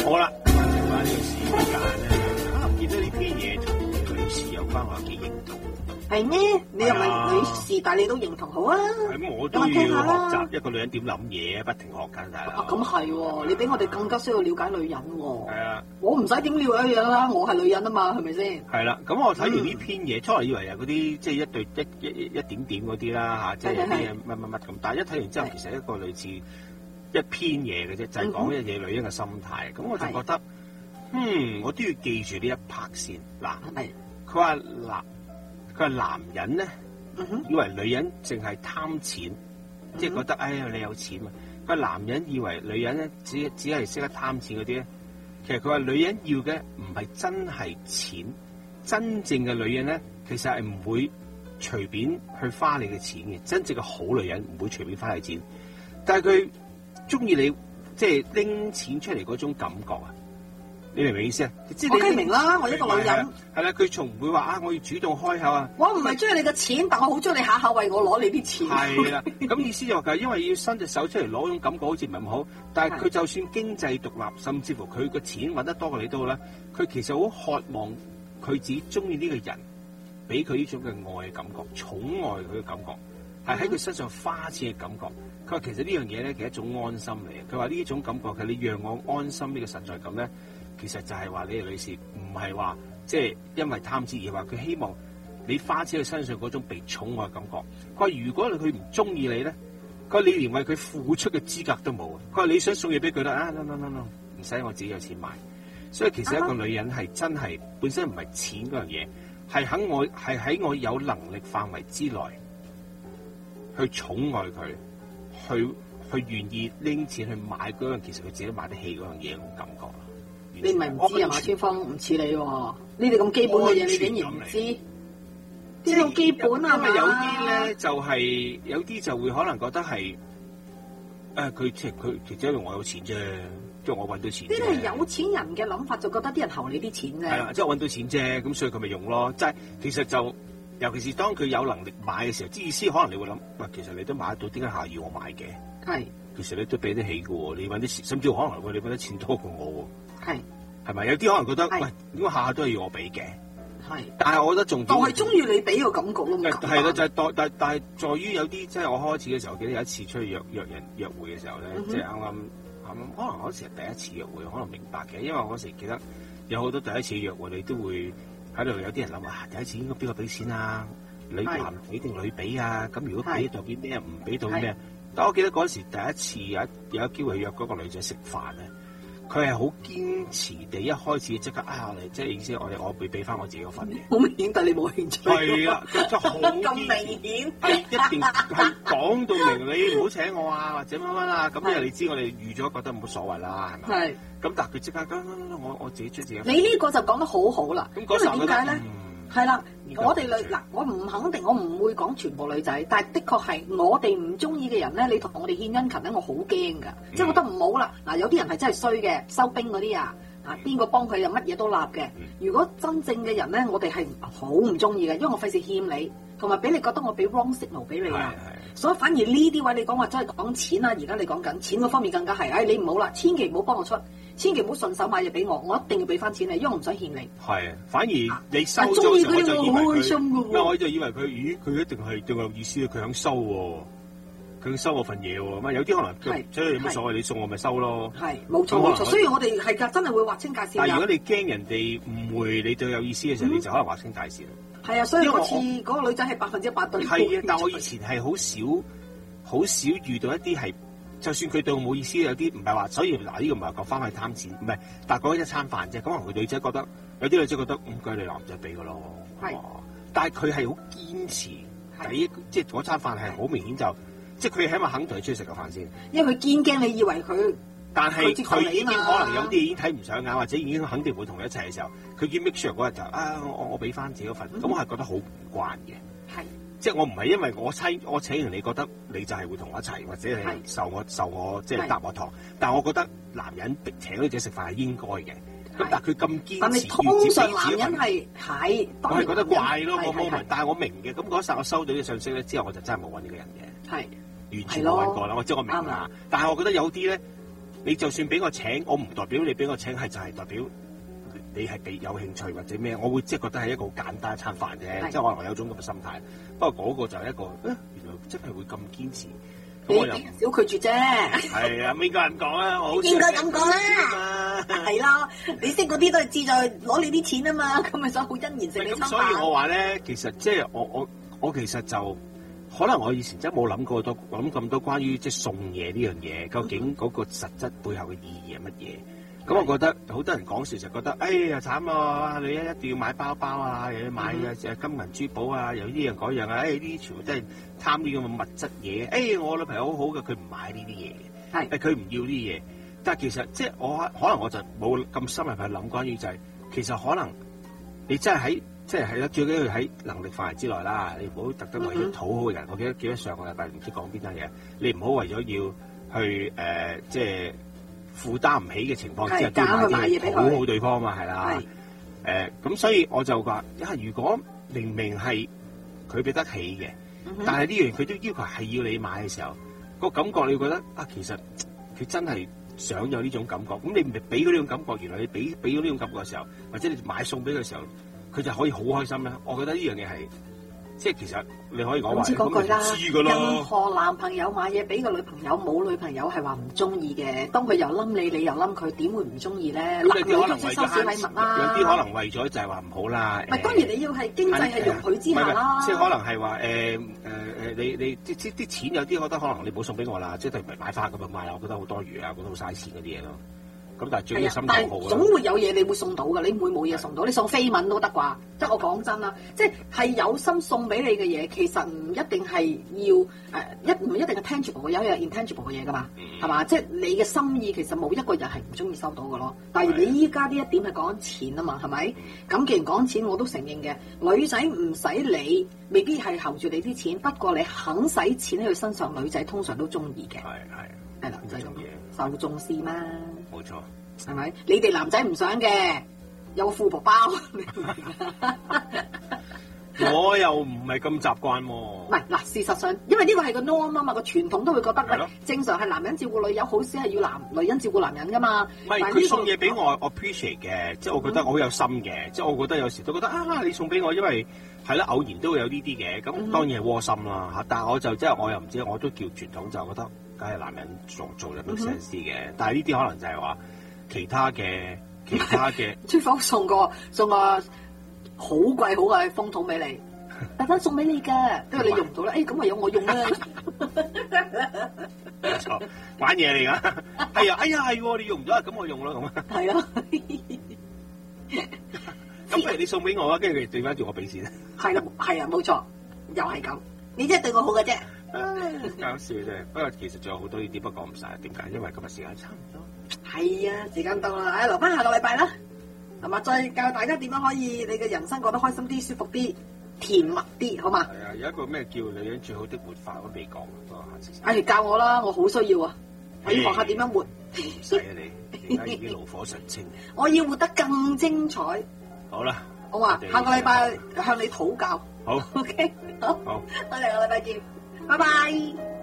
好啦，剩翻呢個時間咧，見到呢篇嘢同女士有關，我幾認同。 係呢？你又唔係女士，但係你都認同好啊？ 咁我都要學習一個女人點諗嘢，不停學緊大佬。 咁係喎，你比我哋更加需要了解女人喎。 係啊， 我唔使點了解女人啦，我係女人啊嘛，係咪先？ 係啦，咁我睇完呢篇嘢，初嚟以為係嗰啲即係一對一點點嗰啲啦嚇，即係啲乜乜乜咁，但係一睇完之後，其實一個類似一篇嘢嘅啫，就係講一嘢女人嘅心態。咁我就覺得，我都要記住呢一拍先。嗱，佢話男人咧，以為女人淨係貪錢，即係覺得哎呀你有錢嘛。佢話男人以為女人咧只係識得貪錢嗰啲咧，其實佢話女人要嘅唔係真係錢，真正嘅女人咧其實係唔會隨便去花你嘅錢嘅，真正嘅好女人唔會隨便花你錢，但係佢中意你即係拎錢出嚟嗰種感覺啊！你明唔明意思啊？ 我梗係明啦，我一個女人係啦，佢從唔會話我要主動開口啊！ 我唔係中意你嘅錢，但我好中意你下下為我攞你啲錢。 係啦，咁意思就話因為要伸隻手出嚟攞嗰種感覺好似唔係咁好，但係佢就算經濟獨立，甚至乎佢個錢揾得多過你都好啦，佢其實好渴望佢自己中意呢個人，俾佢呢種嘅愛嘅感覺，寵愛佢嘅感覺，係喺佢身上花錢嘅感覺。佢話其實呢樣嘢咧，其實一種安心嚟嘅。佢話呢種感覺係你讓我安心呢個實在感咧。其實就係話你哋女士唔係話即係因為貪錢，而話佢希望你花錢喺身上嗰種被寵愛嘅感覺。佢話如果佢唔中意你咧，佢話你連為佢付出嘅資格都冇。佢話你想送嘢俾佢啦，no，唔使我自己有錢買。所以其實一個女人係真係本身唔係錢嗰樣嘢，係喺我有能力範圍之內去寵愛佢，去願意拎錢去買嗰樣其實佢自己買得起嗰樣嘢嗰種感覺。 你唔係唔知啊，馬千芳唔似你喎，呢啲咁基本嘅嘢你竟然唔知，呢啲好基本啊嘛。 有啲咧就係有啲就會可能覺得係佢其實因為我有錢啫，即係我揾到錢。呢啲係有錢人嘅諗法，就覺得啲人投你啲錢啫。 係啦，即係揾到錢啫，咁所以佢咪用咯。即係其實就尤其是當佢有能力買嘅時候，即意思可能你會諗，其實你都買得到，點解下要我買嘅？係，其實你都俾得起嘅喎，你揾啲錢，甚至可能你揾得錢多過我喎。係咪有啲可能覺得喂，點解下下都係要我俾嘅？係，但係我覺得重點， 我係中意你俾個感覺咯。 係啦，就係但係在於有啲即係我開始嘅時候，記得有一次出去約人約會嘅時候咧，即係啱啱可能嗰時係第一次約會，可能明白嘅，因為我嗰時記得有好多第一次約會，你都會喺度有啲人諗話第一次應該邊個俾錢啊？男俾定女俾啊？咁如果俾代表咩？唔俾到咩？但我記得嗰時第一次有機會約嗰個女仔食飯咧。佢係好堅持地一開始即刻你即係意思我會俾翻我自己嗰份嘅。好明顯，但你冇興趣。係啦，真係好咁明顯。係一定係講到明，你唔好請我啊，或者乜乜啊，咁因為你知我哋預咗覺得冇所謂啦，係咪？係。咁但係佢即刻我自己出自己。你呢個就講得好好啦。咁嗰時候點解咧？係啦，我哋我唔肯定，我唔會講全部女仔，但係的確係我哋唔中意嘅人咧，你同我哋獻殷勤咧，我好驚㗎，即係覺得唔好啦。嗱，有啲人係真係衰嘅，收兵嗰啲啊，邊個幫佢就乜嘢都立嘅。如果真正嘅人咧，我哋係好唔中意嘅，因為我費事欠你，同埋俾你覺得我俾 wrong signal 俾你啊。所以反而呢啲位你講話真係講錢啊，而家你講緊錢嗰方面更加係，你唔好啦，千祈唔好幫我出。千祈唔好順手買嘢俾我，我一定要俾翻錢你，因為我唔想欠你。係，反而你收咗我就以為佢，我就以為佢，佢一定係對我有意思，佢想收喎，佢想收我份嘢喎。有啲可能即係冇所謂，你送我咪收咯。係，冇錯冇錯。所以我哋係真係會劃清界線。但係如果你驚人哋誤會你對有意思嘅時候，你就可能劃清界線。係啊，所以嗰次嗰個女仔係100%對你。係啊，但我以前係好少遇到一啲係。就算佢對我冇意思，有啲唔係話，所以嗱呢個唔係講翻去貪錢，唔係，但係講一餐飯啫。可能佢女仔覺得，有啲女仔覺得唔該你男仔俾嘅咯。係，但係佢係好堅持，即係嗰餐飯係好明顯就，即係佢起碼肯同你出去食個飯先。因為佢堅驚你以為佢，但係佢已經可能有啲已經睇唔上眼，或者已經肯定會同你一齊嘅時候，佢見 make sure 嗰日就我俾翻自己嗰份，咁我係覺得好唔慣嘅。係。即係我唔係因為我請完你覺得你就係會同我一齊，或者係受我即係搭我堂，但係我覺得男人請女仔食飯係應該嘅。咁但係佢咁堅持，但係通常男人係我係覺得怪咯，我冇問，但係我明嘅。咁嗰時我收到嘅信息咧之後，我就真係冇揾呢個人嘅。係完全冇揾過啦，即係我明啦。但係我覺得有啲咧， 你就算俾我請，我唔代表你俾我請係就係代表你係俾有興趣或者咩，我會即係覺得係一個好簡單一餐飯啫，即係可能我有種咁嘅心態。不過嗰個就係一個，原來真係會咁堅持。 你少拒絕啫。 係啊，邊個人講啊？我應該咁講啦，係啦，你識嗰啲都係志在攞你啲錢啊嘛，咁咪想好欣然食你餐飯。 所以我話咧，其實即係我其實就可能我以前真係冇諗咁多關於即係送嘢呢樣嘢，究竟嗰個實質背後嘅意義係乜嘢？咁我覺得好多人講時就覺得，哎呀慘啊！你一定要買包包啊，又要買金銀珠寶啊，又呢樣嗰樣啊，呢啲全部都係貪呢咁嘅物質嘢。我女朋友好好嘅，佢唔買呢啲嘢嘅，佢唔要呢啲嘢。但係其實即係可能我就冇咁深入去諗關於就係，其實可能你真係喺即係啦，最緊要喺能力範圍之內啦。你唔好特登為咗討好人。我記得上個禮拜唔知講邊單嘢，你唔好為咗要去即係負擔唔起嘅情況之下，都買啲討好對方嘛，係啦。咁所以我就話，如果明明係佢俾得起嘅，但係呢樣佢都要求係要你買嘅時候，個感覺你會覺得其實佢真係想有呢種感覺。咁你唔係俾咗呢種感覺，原來你俾咗呢種感覺嘅時候，或者你買餸俾佢嘅時候，佢就可以好開心咧。我覺得呢樣嘢係。即係其實你可以講話， 知嗰句啦。 知㗎啦。 任何男朋友買嘢俾個女朋友，冇女朋友係話唔中意嘅。當佢又冧你，你又冧佢，點會唔中意咧？男女都中意收小禮物啦。 有啲可能為咗就係話唔好啦。 唔係當然你要係經濟係容許之下啦。 即係可能係話你啲錢有啲覺得可能你冇送俾我啦，即係唔係買翻咁樣買，我覺得好多餘啊，覺得好嘥錢嗰啲嘢咯。咁但係最緊要心頭好啦。總會有嘢你會送到㗎，你唔會冇嘢送到。你送飛吻都得啩？即係我講真啦，即係有心送俾你嘅嘢，其實唔一定係要唔一定係 tangible 嘅，有樣 intangible 嘅嘢㗎嘛，係嘛？即係你嘅心意其實冇一個人係唔中意收到㗎咯。但係你依家呢一點係講錢啊嘛，係咪？咁既然講錢，我都承認嘅，女仔唔使理，未必係候住你啲錢，不過你肯使錢喺佢身上，女仔通常都中意嘅。係啦，就係咁嘢，受重視嘛。 冇錯， 係咪？你哋男仔唔想嘅，有個富婆包。 我又唔係咁習慣喎。 唔係嗱，事實上，因為呢個係個 norm 啊嘛，個傳統都會覺得喂，正常係男人照顧女友，好少係要女人照顧男人噶嘛。 唔係佢送嘢俾我 appreciate 嘅，即係我覺得我好有心嘅，即係我覺得有時都覺得你送俾我，因為係啦，偶然都會有呢啲嘅，咁當然係窩心啦嚇。但係我就即係我又唔知，我都叫傳統就覺得。梗係男人做就 make sense 嘅，但係呢啲可能就係話其他嘅。廚房送個好貴嘅風筒俾你，特登送俾你㗎，因為你用唔到啦。咁咪由我用啦。 冇錯，玩嘢嚟㗎。哎呀係喎，你用唔到咁我用咯咁。係啊。咁不如你送俾我啊，跟住佢對翻住我俾錢。係啊，冇錯，又係咁，你真係對我好嘅啫。 搞笑啫，不過其實仲有好多呢啲，不過講唔晒，點解？因為今日時間差唔多。 係啊，時間到啦，留翻下個禮拜啦，係嘛？再教大家點樣可以你嘅人生過得開心啲、舒服啲、甜蜜啲，好嘛？ 係啊，有一個咩叫女人最好的活法，我未講，不過下次。 教我啦，我好需要啊，我要學下點樣活。 唔使啊你，而家已經爐火純青。 我要活得更精彩。 好啦， 好嘛？下個禮拜向你討教。 好 ，OK，好，我哋下個禮拜見。拜拜。